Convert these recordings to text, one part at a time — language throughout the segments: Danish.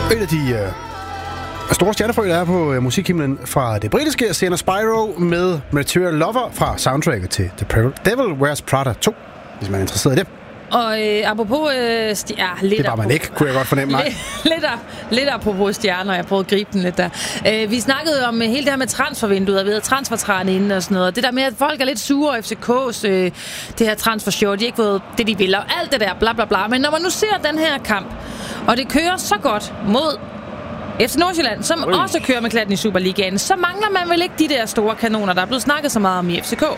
En af de store stjernefrø, der er på musikhimlen fra det britiske, Sienna Spyro med Material Lover fra soundtracket til The Devil Wears Prada 2, hvis man er interesseret i det. Og apropos lidt det var man ikke, kunne jeg godt fornemme mig. lidt apropos stjerner, jeg prøvede at gribe den lidt der. Vi snakkede om hele det her med transfervinduet, og vi havde transfertræne inde og sådan noget. Det der med, at folk er lidt sure over FCK's det her transfershow, de har ikke fået det, de vil, og alt det der, bla bla bla. Men når man nu ser den her kamp, og det kører så godt mod FC Nordsjælland, som også kører med klatten i Superligaen, så mangler man vel ikke de der store kanoner, der er blevet snakket så meget om i FCK?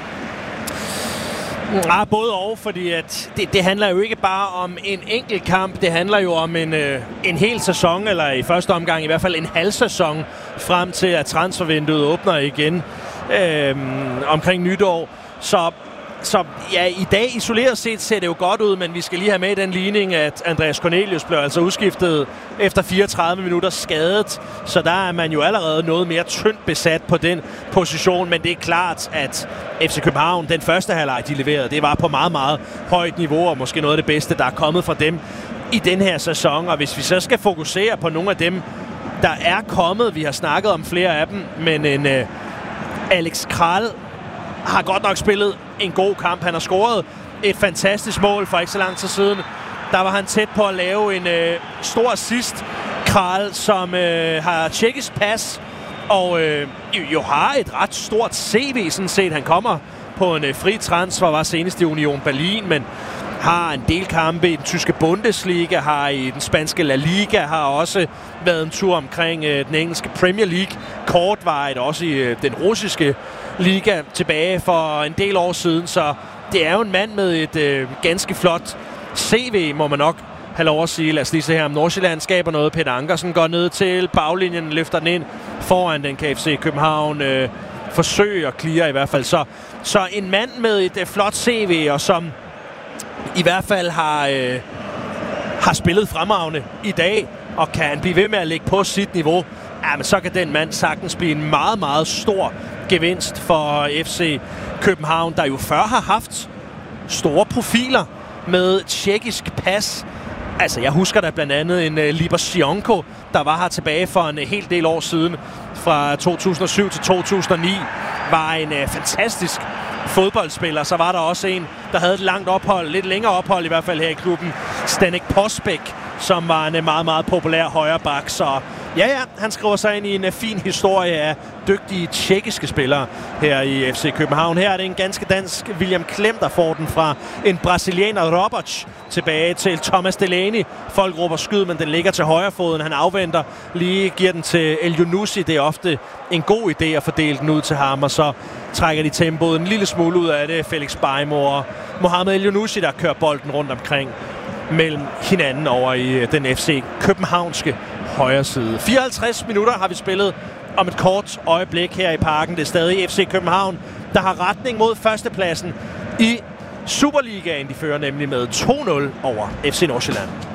Ja, både og, fordi at det handler jo ikke bare om en enkelt kamp, det handler jo om en hel sæson, eller i første omgang i hvert fald en halv sæson, frem til at transfervinduet åbner igen omkring nytår. Så ja, i dag isoleret set ser det jo godt ud, men vi skal lige have med i den ligning, at Andreas Cornelius blev altså udskiftet efter 34 minutter skadet. Så der er man jo allerede noget mere tyndt besat på den position, men det er klart, at FC København, den første halvleg, de leverede, det var på meget, meget højt niveau, og måske noget af det bedste, der er kommet fra dem i den her sæson. Og hvis vi så skal fokusere på nogle af dem, der er kommet, vi har snakket om flere af dem, men en Alex Kral har godt nok spillet en god kamp. Han har scoret et fantastisk mål for ikke så lang tid siden. Der var han tæt på at lave en stor assist. Kral, som har tjekkisk pas, og jo har et ret stort CV, sådan set. Han kommer på en fri transfer, var senest i Union Berlin, men har en del kampe i den tyske Bundesliga, har i den spanske La Liga, har også været en tur omkring den engelske Premier League. Kortvarigt også i den russiske liga tilbage for en del år siden, så det er jo en mand med et ganske flot CV, må man nok have lov at sige. Lad os lige se her, om Nordsjælland skaber noget. Peter Ankersen går ned til baglinjen, løfter den ind foran den KFC København. Forsøger at clear i hvert fald. Så en mand med et flot CV, og som i hvert fald har spillet fremragende i dag, og kan han blive ved med at ligge på sit niveau, ja, men så kan den mand sagtens blive en meget, meget stor gevinst for FC København, der jo før har haft store profiler med tjekkisk pas. Altså, jeg husker da blandt andet en Libashenko, der var her tilbage for en hel del år siden, fra 2007 til 2009, var en fantastisk fodboldspiller. Så var der også en, der havde et langt ophold, lidt længere ophold i hvert fald her i klubben, Stanek Posbek, som var en meget, meget populær højreback. Så ja, han skriver sig ind i en fin historie af dygtige tjekkiske spillere her i FC København. Her er det en ganske dansk William Klem, der får den fra en brasilianer, Roberts, tilbage til Thomas Delaney. Folk råber skyd, men den ligger til højrefoden. Han afventer, lige giver den til El Yunusi. Det er ofte en god idé at fordele den ud til ham, og så trækker de tempoet en lille smule ud af det. Felix Beimo og Mohamed El Yunusi, der kører bolden rundt omkring mellem hinanden over i den FC Københavnske højre side. 54 minutter har vi spillet om et kort øjeblik her i Parken. Det er stadig FC København, der har retning mod førstepladsen i Superligaen. De fører nemlig med 2-0 over FC Nordsjælland.